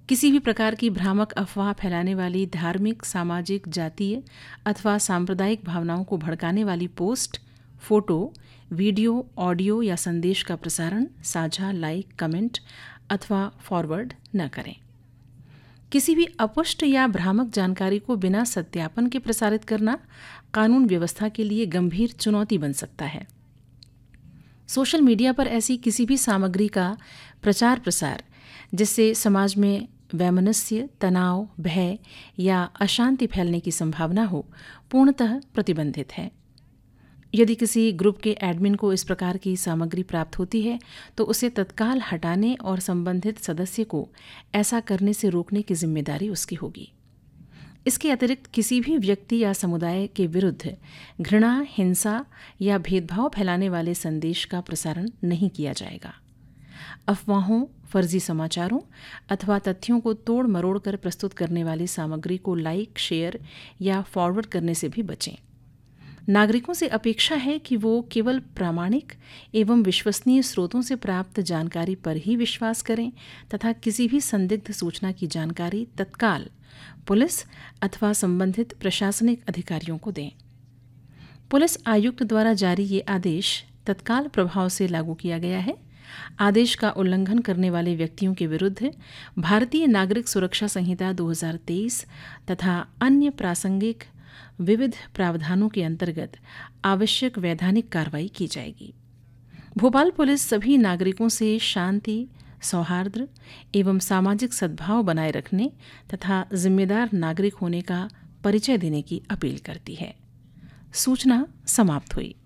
किसी भी प्रकार की भ्रामक अफवाह फैलाने वाली, धार्मिक, सामाजिक, जातीय अथवा सांप्रदायिक भावनाओं को भड़काने वाली पोस्ट, फोटो, वीडियो, ऑडियो या संदेश का प्रसारण, साझा, लाइक, कमेंट अथवा फॉरवर्ड न करें। किसी भी अपुष्ट या भ्रामक जानकारी को बिना सत्यापन के प्रसारित करना कानून व्यवस्था के लिए गंभीर चुनौती बन सकता है। सोशल मीडिया पर ऐसी किसी भी सामग्री का प्रचार प्रसार जिससे समाज में वैमनस्य, तनाव, भय या अशांति फैलने की संभावना हो, पूर्णतः प्रतिबंधित है। यदि किसी ग्रुप के एडमिन को इस प्रकार की सामग्री प्राप्त होती है तो उसे तत्काल हटाने और संबंधित सदस्य को ऐसा करने से रोकने की जिम्मेदारी उसकी होगी। इसके अतिरिक्त किसी भी व्यक्ति या समुदाय के विरुद्ध घृणा, हिंसा या भेदभाव फैलाने वाले संदेश का प्रसारण नहीं किया जाएगा। अफवाहों, फर्जी समाचारों अथवा तथ्यों को तोड़ मरोड़ कर प्रस्तुत करने वाली सामग्री को लाइक, शेयर या फॉरवर्ड करने से भी बचें। नागरिकों से अपेक्षा है कि वो केवल प्रामाणिक एवं विश्वसनीय स्रोतों से प्राप्त जानकारी पर ही विश्वास करें तथा किसी भी संदिग्ध सूचना की जानकारी तत्काल पुलिस अथवा संबंधित प्रशासनिक अधिकारियों को दें। पुलिस आयुक्त द्वारा जारी ये आदेश तत्काल प्रभाव से लागू किया गया है। आदेश का उल्लंघन करने वाले व्यक्तियों के विरुद्ध भारतीय नागरिक सुरक्षा संहिता 2023 तथा अन्य प्रासंगिक विविध प्रावधानों के अंतर्गत आवश्यक वैधानिक कार्रवाई की जाएगी। भोपाल पुलिस सभी नागरिकों से शांति, सौहार्द एवं सामाजिक सद्भाव बनाए रखने तथा जिम्मेदार नागरिक होने का परिचय देने की अपील करती है। सूचना समाप्त हुई।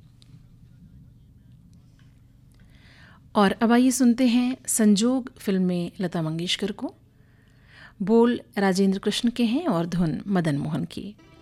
और अब आइए सुनते हैं संजोग फिल्म में लता मंगेशकर को। बोल राजेंद्र कृष्ण के हैं और धुन मदन मोहन की।